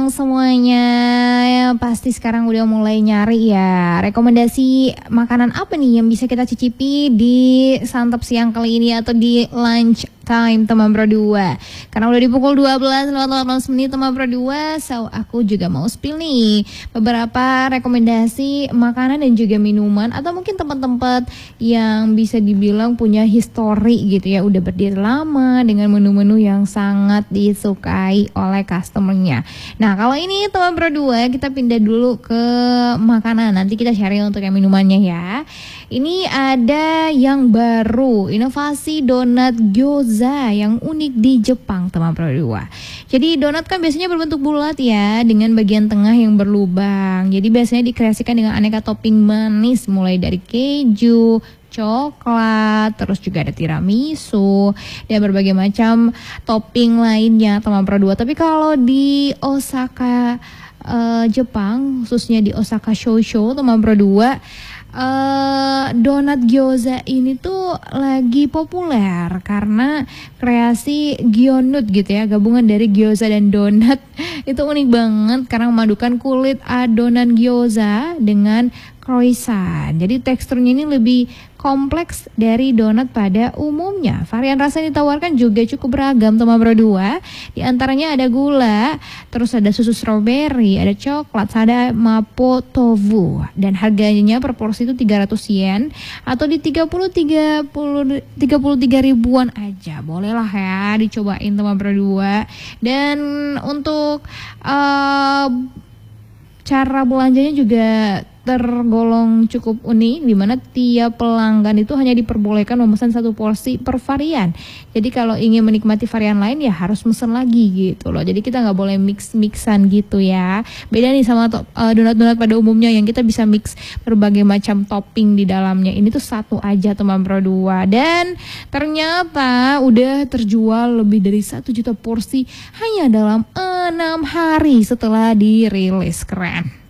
Semuanya ya, pasti sekarang udah mulai nyari ya rekomendasi makanan apa nih yang bisa kita cicipi di santap siang kali ini atau di lunch time teman Pro 2. Karena udah di pukul 12 lewat 18 menit teman Pro 2, so aku juga mau spill nih beberapa rekomendasi makanan dan juga minuman atau mungkin tempat-tempat yang bisa dibilang punya histori gitu ya, udah berdiri lama dengan menu-menu yang sangat disukai oleh customernya. Nah, kalau ini teman Pro 2 kita pindah dulu ke makanan. Nanti kita share untuk yang minumannya ya. Ini ada yang baru, inovasi donat gyoza yang unik di Jepang teman Pro 2. Jadi donat kan biasanya berbentuk bulat ya, dengan bagian tengah yang berlubang. Jadi biasanya dikreasikan dengan aneka topping manis mulai dari keju, coklat, terus juga ada tiramisu dan berbagai macam topping lainnya teman Pro 2. Tapi kalau di Osaka Jepang, khususnya di Osaka Shosho teman Pro 2, donat gyoza ini tuh lagi populer karena kreasi gyonut gitu ya, gabungan dari gyoza dan donat. Itu unik banget karena memadukan kulit adonan gyoza dengan croissant. Jadi teksturnya ini lebih kompleks dari donat pada umumnya. Varian rasa yang ditawarkan juga cukup beragam teman Pro 2. Di antaranya ada gula, terus ada susu strawberry, ada coklat, ada mapo tofu. Dan harganya per porsi itu 300 yen atau di 33 ribuan aja. Bolehlah ya dicobain teman Pro 2. Dan untuk cara belanjanya juga tergolong cukup unik, di mana tiap pelanggan itu hanya diperbolehkan memesan satu porsi per varian. Jadi kalau ingin menikmati varian lain ya harus mesen lagi gitu loh. Jadi kita nggak boleh mix-mixan gitu ya. Beda nih sama donat-donat pada umumnya yang kita bisa mix berbagai macam topping di dalamnya. Ini tuh satu aja teman Pro 2. Dan ternyata udah terjual lebih dari 1 juta porsi hanya dalam 6 hari setelah dirilis. Keren.